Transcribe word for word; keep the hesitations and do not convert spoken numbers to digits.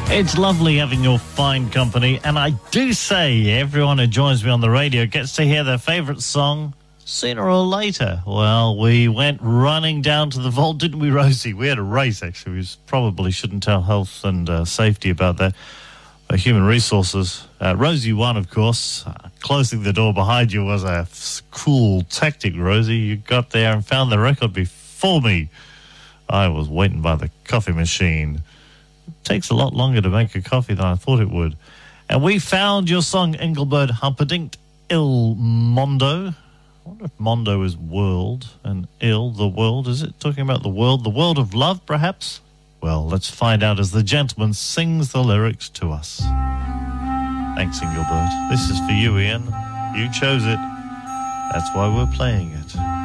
It's lovely having your fine company, and I do say everyone who joins me on the radio gets to hear their favourite song sooner or later. Well, we went running down to the vault, didn't we, Rosie? We had a race, actually. We probably shouldn't tell health and uh, safety about that. Uh, human resources. Uh, Rosie won, of course. Uh, closing the door behind you was a cool tactic, Rosie. You got there and found the record before me. I was waiting by the coffee machine. It takes a lot longer to make a coffee than I thought it would. And we found your song, Engelbert Humperdinck, Il Mondo. I wonder if Mondo is world and Il, the world. Is it talking about the world? The world of love, perhaps? Well, let's find out as the gentleman sings the lyrics to us. Thanks, Engelbert. This is for you, Ian. You chose it. That's why we're playing it.